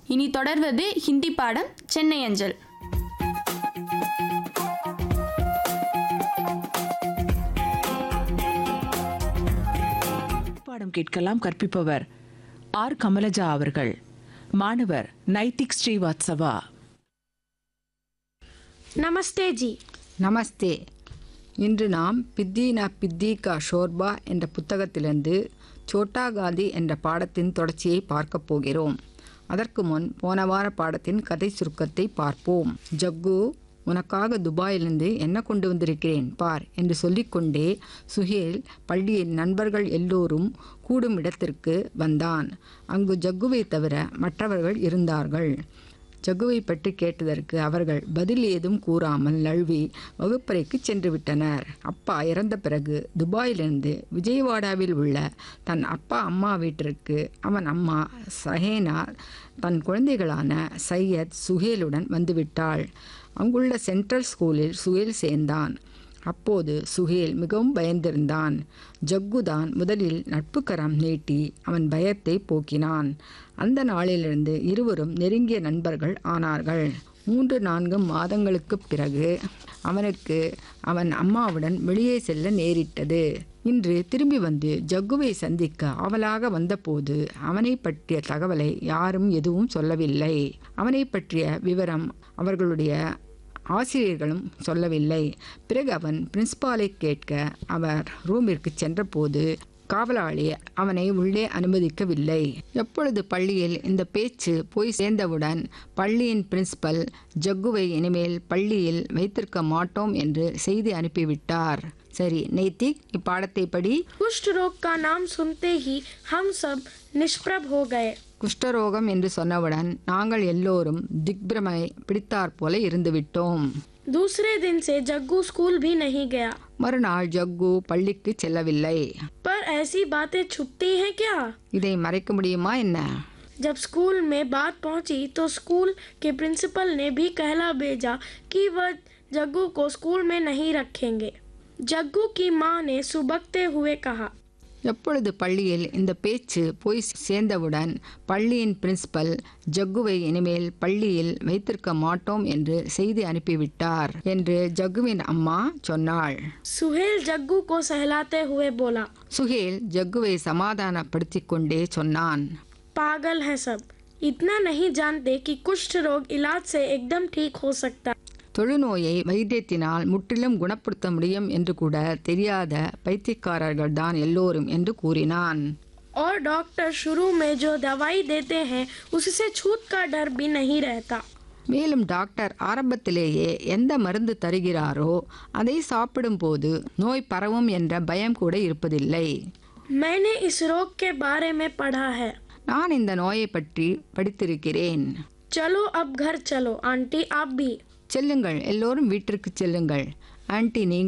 இனி தொடர்வது ஹிந்தி பாடம் சென்னை அஞ்சல். பாடம் கேட்கலாம். கற்பிப்பவர் ஆர் கமலஜா அவர்கள். மாணவர் நைதிக் ஸ்ரீவாத்சவா. நமஸ்தே ஜி. நமஸ்தே. இன்று நாம் பித்தி நா பித்தி கா ஷோர்பா என்ற புத்தகத்திலிருந்து சோட்டா காந்தி என்ற பாடத்தின் தொடர்ச்சியை பார்க்கப் போகிறோம். அதற்கு முன் போன வார பாடத்தின் கதை சுருக்கத்தை பார்ப்போம். ஜக்கு, உனக்காக துபாயிலிருந்து என்ன கொண்டு வந்திருக்கிறேன் பார் என்று சொல்லிக்கொண்டே சுஹேல் பள்ளியின் நண்பர்கள் எல்லோரும் கூடும் இடத்திற்கு வந்தான். அங்கு ஜக்குவை தவிர மற்றவர்கள் இருந்தார்கள். ஜக்குவை பற்றி கேட்டதற்கு அவர்கள் பதில் ஏதும் கூறாமல் நழுவி வகுப்பறைக்கு சென்று விட்டனர். அப்பா இறந்த பிறகு துபாயிலிருந்து விஜயவாடாவில் உள்ள தன் அப்பா அம்மா வீட்டிற்கு அவன் அம்மா சஹேனா தன் குழந்தைகளான சையத், சுஹேலுடன் வந்துவிட்டாள். அங்குள்ள சென்ட்ரல் ஸ்கூலில் சுஹேல் சேர்ந்தான். அப்போது சுஹேல் மிகவும் பயந்திருந்தான். ஜக்குதான் முதலில் நட்புக்கரம் நீட்டி அவன் பயத்தை போக்கினான். அந்த நாளிலிருந்து இருவரும் நெருங்கிய நண்பர்கள் ஆனார்கள். 3-4 மாதங்களுக்குப் பிறகு அவனுக்கு அவன் அம்மாவுடன் வெளியே செல்ல நேரிட்டது. இன்று திரும்பி வந்து ஜக்குவை சந்திக்க ஆவலாக வந்தபோது அவனை பற்றிய தகவலை யாரும் எதுவும் சொல்லவில்லை. அவனை பற்றிய விவரம் அவர்களுடைய ஆசிரியர்களும் சொல்லவில்லை. பிறகு அவன் பிரின்சிபாலை கேட்க அவர் ரூமிற்கு சென்றபோது காவலாளி அவனை உள்ளே அனுமதிக்கவில்லை. எப்பொழுது பள்ளியில் இந்த பேச்சு போய் சேர்ந்தவுடன் பள்ளியின் பிரின்சிபல் ஜக்குவை இனிமேல் பள்ளியில் வைத்திருக்க மாட்டோம் என்று செய்தி அனுப்பிவிட்டார். சரி நைதிக், இப்பாடத்தை படி. कुष्ठ रोग का नाम सुनते ही हम सब निष्प्रभ हो गए. குஷ்டரோகம் என்று சொன்னவுடன் நாங்கள் எல்லோரும் திக்பிரமை பிடித்தாற் போல இருந்துவிட்டோம். दूसरे दिन से जग्गू स्कूल भी नहीं गया. மறுநாள் ஜக்கு பள்ளிக்கு செல்லவில்லை. पर ऐसी बातें छुपती हैं क्या? இதை மறைக்க முடியுமா என்ன? जब स्कूल में बात पहुंची तो स्कूल के प्रिंसिपल ने भी कहला भेजा कि वह जग्गू को स्कूल में नहीं रखेंगे. जग्गू की माँ ने सुबकते हुए कहा. எப்பொழுது பள்ளியில் இந்த பேச்சு போய் சேர்ந்தவுடன் பள்ளியின் பிரின்சிபல் ஜக்குவை இனிமேல் பள்ளியில் வைத்திருக்க மாட்டோம் என்று செய்தி அனுப்பிவிட்டார் என்று ஜக்குவின் அம்மா சொன்னாள். सुहेल जग्गू को सहलाते हुए बोला. சுஹேல் ஜக்குவை சமாதானப்படுத்திக் கொண்டே சொன்னான். पागल है सब, इतना नहीं जानते कि कुष्ठ रोग इलाज से एकदम ठीक हो सकता. தொழுநோயை வைத்தியத்தினால் முற்றிலும் குணப்படுத்த முடியும் என்று கூட தெரியாத பைத்தியக்காரர்கள் தான் எல்லோரும் என்று கூறினான். और डॉक्टर शुरू में जो दवाई देते हैं उससे छूत का डर भी नहीं रहता. மேலும் டாக்டர் ஆரம்பத்திலேயே எந்த மருந்து தருகிறாரோ அதை சாப்பிடும்போது நோய் பரவும் என்ற பயம் கூட இருப்பதில்லை. मैंने इस रोग के बारे में पढ़ा है. நான் இந்த நோயை பற்றி படித்திருக்கிறேன். चलो अब घर चलो, आंटी आप भी. செல்லுங்கள், எல்லோரும் வீட்டிற்கு செல்லுங்கள். ஆன்ட்டி,